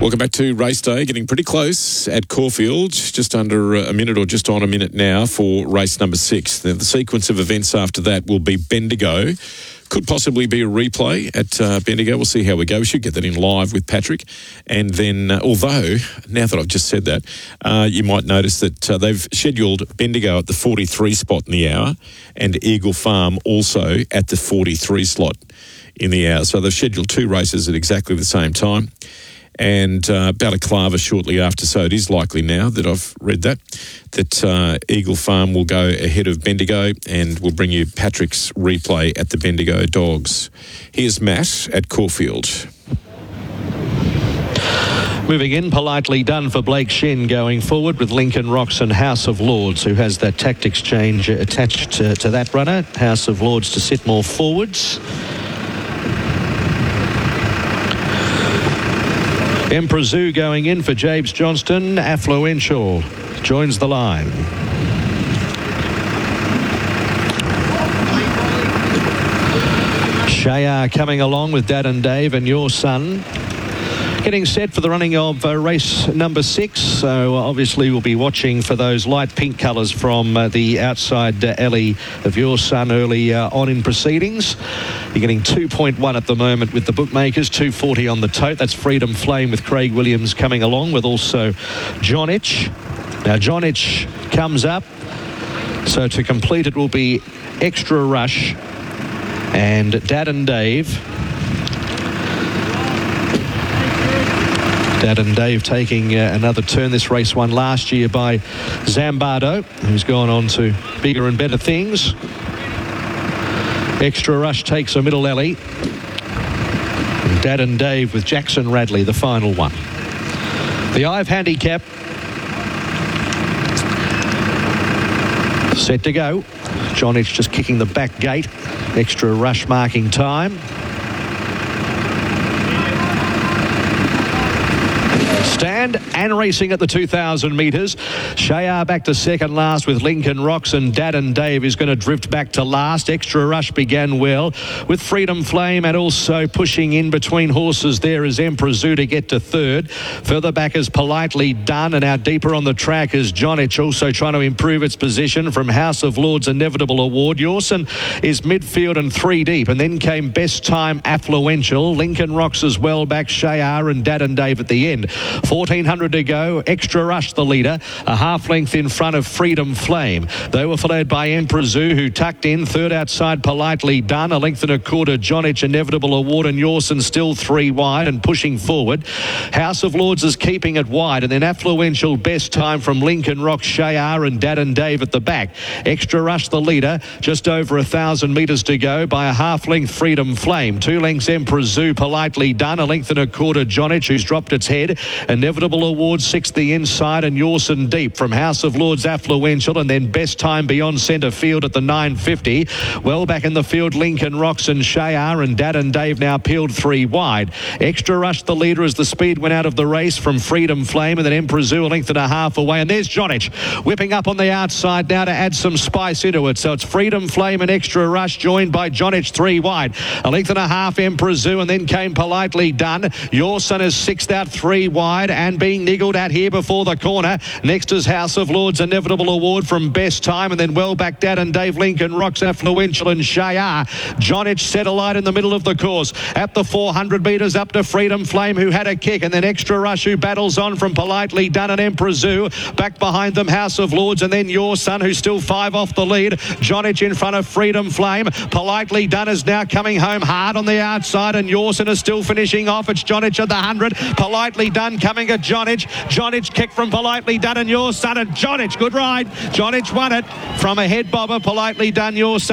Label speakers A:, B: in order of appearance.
A: Welcome back to Race Day. Getting pretty close at Caulfield, just under a minute or just on a minute now for race number 6. The sequence of events after that will be Bendigo. Could possibly be a replay at Bendigo. We'll see how we go. We should get that in live with Patrick. And then, although, now that I've just said that, you might notice that they've scheduled Bendigo at the 43 spot in the hour and Eagle Farm also at the 43 slot in the hour. So they've scheduled 2 races at exactly the same time. And Balaclava shortly after, so it is likely now that I've read that Eagle Farm will go ahead of Bendigo, and we'll bring you Patrick's replay at the Bendigo Dogs. Here's Matt at Caulfield.
B: Moving in, Politely Done for Blake Shin going forward with Lincoln Rocks and House of Lords, who has that tactics change attached to that runner. House of Lords to sit more forwards. Emperor Zoo going in for James Johnston. Affluential joins the line. Shayar coming along with Dad and Dave and Your Son. Getting set for the running of race number 6. So obviously we'll be watching for those light pink colours from the outside alley of Your Son early on in proceedings. You're getting 2.1 at the moment with the bookmakers, 240 on the tote. That's Freedom Flame with Craig Williams coming along with also John Itch. Now John Itch comes up. So to complete it will be Extra Rush and Dad and Dave. Dad and Dave taking another turn. This race won last year by Zambardo, who's gone on to bigger and better things. Extra Rush takes a middle alley. And Dad and Dave with Jackson Radley, the final one. The Ive handicap. Set to go. John Itch just kicking the back gate. Extra Rush marking time. Stand and racing at the 2,000 metres. Shayar back to second last with Lincoln Rocks, and Dad and Dave is going to drift back to last. Extra Rush began well with Freedom Flame, and also pushing in between horses there is Emperor Zoo to get to third. Further back is Politely Done, and out deeper on the track is John Itch, also trying to improve its position from House of Lords Inevitable Award. Yorson is midfield and 3 deep, and then came Best Time Affluential. Lincoln Rocks as well back, Shayar and Dad and Dave at the end. 1,400 to go. Extra Rush the leader, a half length in front of Freedom Flame. They were followed by Emperor Zoo, who tucked in. Third outside Politely Done, a length and a quarter John Itch Inevitable Award, and Yorson still 3 wide and pushing forward. House of Lords is keeping it wide, and then Affluential Best Time from Lincoln Rock, Shayar and Dad and Dave at the back. Extra Rush the leader, just over 1,000 metres to go by a half length Freedom Flame. 2 lengths Emperor Zoo, Politely Done, a length and a quarter John Itch, who's dropped its head. Inevitable Award 6th the inside, and Yorson deep from House of Lords Affluential, and then Best Time beyond centre field at the 950. Well back in the field Lincoln Rocks and Shayar, and Dad and Dave now peeled 3 wide. Extra Rush the leader as the speed went out of the race from Freedom Flame, and then Emperor Zoo a length and a half away, and there's John Itch whipping up on the outside now to add some spice into it. So it's Freedom Flame and Extra Rush joined by John Itch 3 wide. A length and a half Emperor Zoo, and then came Politely Done. Your Son is 6th out 3 wide and being niggled at here before the corner. Next is House of Lords Inevitable Award from Best Time, and then well back Dad and Dave, Lincoln Rocks, Affluential and Shayar. John Itch set alight in the middle of the course at the 400 metres up to Freedom Flame, who had a kick, and then Extra Rush, who battles on from Politely Done and Emperor Zoo. Back behind them House of Lords, and then Your Son, who's still 5 off the lead. John Itch in front of Freedom Flame. Politely Done is now coming home hard on the outside, and Yorson is still finishing off. It's John Itch at the 100. Politely Done coming at John Itch. John Itch kick from Politely Done and Your Son, and John Itch, good ride. John Itch won it from a head bobber. Politely Done, Your Son.